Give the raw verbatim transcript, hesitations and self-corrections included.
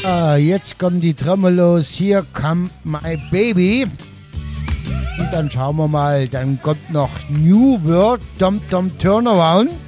Uh, jetzt kommen die Tremolos, hier come my baby. Und dann schauen wir mal, dann kommt noch New World, Dum Dum Turnaround.